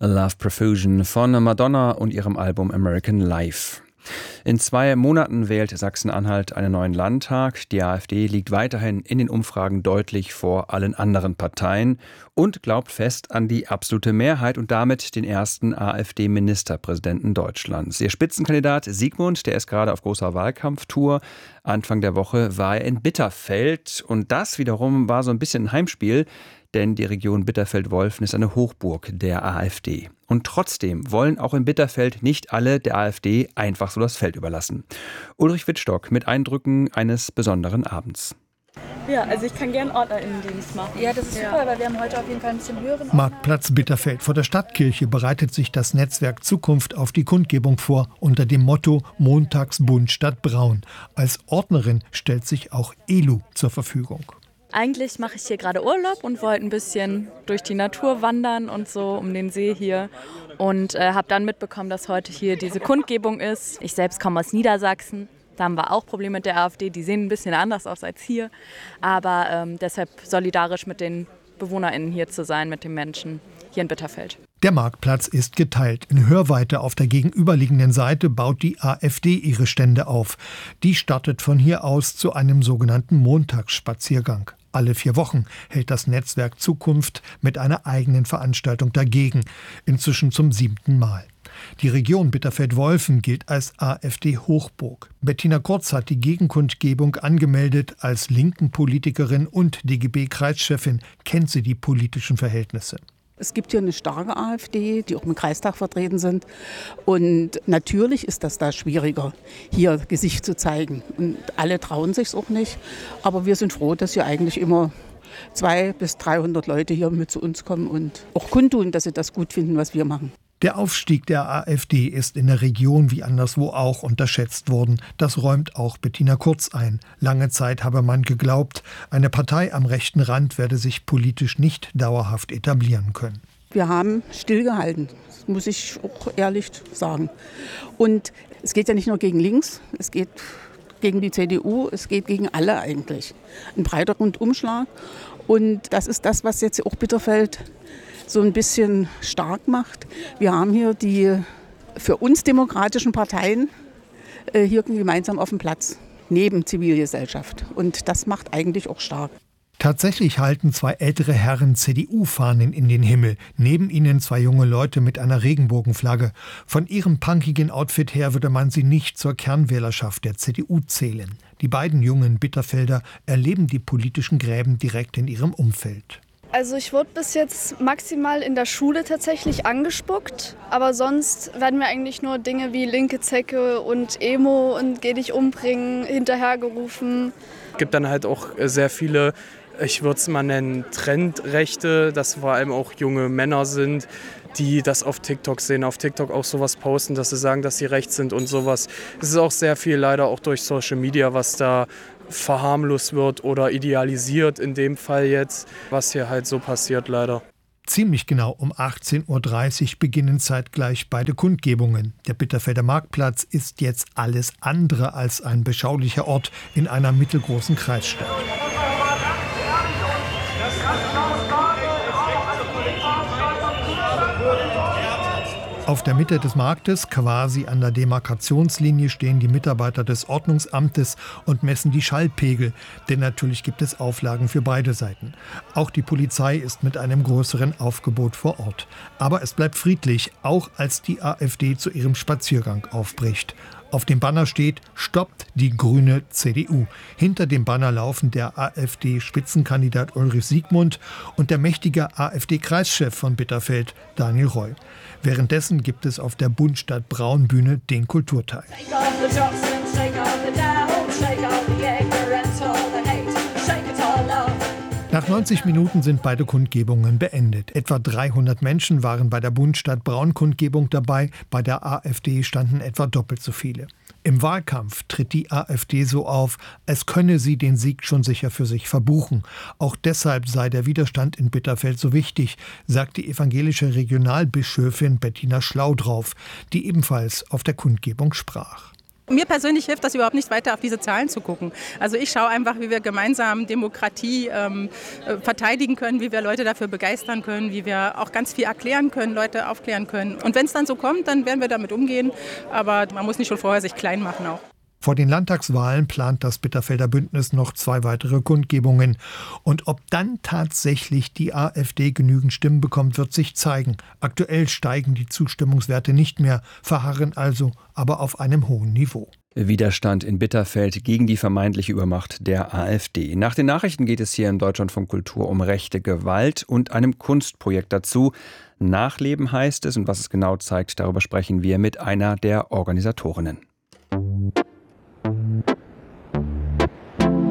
A Love Profusion von Madonna und ihrem Album American Life. In 2 Monaten wählt Sachsen-Anhalt einen neuen Landtag. Die AfD liegt weiterhin in den Umfragen deutlich vor allen anderen Parteien und glaubt fest an die absolute Mehrheit und damit den ersten AfD-Ministerpräsidenten Deutschlands. Ihr Spitzenkandidat Sigmund, der ist gerade auf großer Wahlkampftour. Anfang der Woche war er in Bitterfeld und das wiederum war so ein bisschen ein Heimspiel, denn die Region Bitterfeld-Wolfen ist eine Hochburg der AfD. Und trotzdem wollen auch in Bitterfeld nicht alle der AfD einfach so das Feld überlassen. Ulrich Wittstock mit Eindrücken eines besonderen Abends. Ja, also ich kann gerne OrdnerInnendienst machen. Ja, das ist super, weil wir haben heute auf jeden Fall ein bisschen höheren Marktplatz Bitterfeld. Vor der Stadtkirche bereitet sich das Netzwerk Zukunft auf die Kundgebung vor unter dem Motto Montagsbund statt Braun. Als Ordnerin stellt sich auch Elu zur Verfügung. Eigentlich mache ich hier gerade Urlaub und wollte ein bisschen durch die Natur wandern und so um den See hier. Und habe dann mitbekommen, dass heute hier diese Kundgebung ist. Ich selbst komme aus Niedersachsen. Da haben wir auch Probleme mit der AfD. Die sehen ein bisschen anders aus als hier. Aber deshalb solidarisch mit den BewohnerInnen hier zu sein, mit den Menschen hier in Bitterfeld. Der Marktplatz ist geteilt. In Hörweite auf der gegenüberliegenden Seite baut die AfD ihre Stände auf. Die startet von hier aus zu einem sogenannten Montagsspaziergang. Alle 4 Wochen hält das Netzwerk Zukunft mit einer eigenen Veranstaltung dagegen, inzwischen zum 7. Mal. Die Region Bitterfeld-Wolfen gilt als AfD-Hochburg. Bettina Kurz hat die Gegenkundgebung angemeldet. Als linken Politikerin und DGB-Kreischefin kennt sie die politischen Verhältnisse. Es gibt hier eine starke AfD, die auch im Kreistag vertreten sind. Und natürlich ist das da schwieriger, hier Gesicht zu zeigen. Und alle trauen sich es auch nicht. Aber wir sind froh, dass hier eigentlich immer 200 bis 300 Leute hier mit zu uns kommen und auch kundtun, dass sie das gut finden, was wir machen. Der Aufstieg der AfD ist in der Region wie anderswo auch unterschätzt worden. Das räumt auch Bettina Kurz ein. Lange Zeit habe man geglaubt, eine Partei am rechten Rand werde sich politisch nicht dauerhaft etablieren können. Wir haben stillgehalten, das muss ich auch ehrlich sagen. Und es geht ja nicht nur gegen links, es geht gegen die CDU, es geht gegen alle eigentlich. Ein breiter Rundumschlag. Und das ist das, was jetzt auch Bitterfeld so ein bisschen stark macht. Wir haben hier die für uns demokratischen Parteien hier gemeinsam auf dem Platz, neben Zivilgesellschaft. Und das macht eigentlich auch stark. Tatsächlich halten 2 ältere Herren CDU-Fahnen in den Himmel. Neben ihnen 2 junge Leute mit einer Regenbogenflagge. Von ihrem punkigen Outfit her würde man sie nicht zur Kernwählerschaft der CDU zählen. Die beiden jungen Bitterfelder erleben die politischen Gräben direkt in ihrem Umfeld. Also ich wurde bis jetzt maximal in der Schule tatsächlich angespuckt, aber sonst werden mir eigentlich nur Dinge wie linke Zecke und Emo und geh dich umbringen hinterhergerufen. Es gibt dann halt auch sehr viele, ich würde es mal nennen, Trendrechte, dass vor allem auch junge Männer sind, die das auf TikTok sehen, auf TikTok auch sowas posten, dass sie sagen, dass sie rechts sind und sowas. Es ist auch sehr viel leider auch durch Social Media, was da verharmlost wird oder idealisiert in dem Fall jetzt, was hier halt so passiert leider. Ziemlich genau um 18:30 Uhr beginnen zeitgleich beide Kundgebungen. Der Bitterfelder Marktplatz ist jetzt alles andere als ein beschaulicher Ort in einer mittelgroßen Kreisstadt. Auf der Mitte des Marktes, quasi an der Demarkationslinie, stehen die Mitarbeiter des Ordnungsamtes und messen die Schallpegel. Denn natürlich gibt es Auflagen für beide Seiten. Auch die Polizei ist mit einem größeren Aufgebot vor Ort. Aber es bleibt friedlich, auch als die AfD zu ihrem Spaziergang aufbricht. Auf dem Banner steht, stoppt die grüne CDU. Hinter dem Banner laufen der AfD-Spitzenkandidat Ulrich Sigmund und der mächtige AfD-Kreischef von Bitterfeld, Daniel Roy. Währenddessen gibt es auf der Bund statt Braun Bühne den Kulturteil. Nach 90 Minuten sind beide Kundgebungen beendet. Etwa 300 Menschen waren bei der Bund statt Braun Kundgebung dabei. Bei der AfD standen etwa doppelt so viele. Im Wahlkampf tritt die AfD so auf, als könne sie den Sieg schon sicher für sich verbuchen. Auch deshalb sei der Widerstand in Bitterfeld so wichtig, sagt die evangelische Regionalbischöfin Bettina Schlaudrauf, die ebenfalls auf der Kundgebung sprach. Mir persönlich hilft das überhaupt nicht weiter auf diese Zahlen zu gucken. Also ich schaue einfach, wie wir gemeinsam Demokratie verteidigen können, wie wir Leute dafür begeistern können, wie wir auch ganz viel erklären können, Leute aufklären können. Und wenn es dann so kommt, dann werden wir damit umgehen. Aber man muss nicht schon vorher sich klein machen auch. Vor den Landtagswahlen plant das Bitterfelder Bündnis noch 2 weitere Kundgebungen. Und ob dann tatsächlich die AfD genügend Stimmen bekommt, wird sich zeigen. Aktuell steigen die Zustimmungswerte nicht mehr, verharren also aber auf einem hohen Niveau. Widerstand in Bitterfeld gegen die vermeintliche Übermacht der AfD. Nach den Nachrichten geht es hier im Deutschlandfunk Kultur um rechte Gewalt und einem Kunstprojekt dazu. Nachleben heißt es, und was es genau zeigt, darüber sprechen wir mit einer der Organisatorinnen.